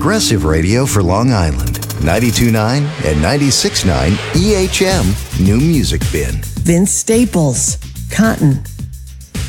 Progressive Radio for Long Island. 92.9 and 96.9 EHM New Music Bin. Vince Staples, Cotton.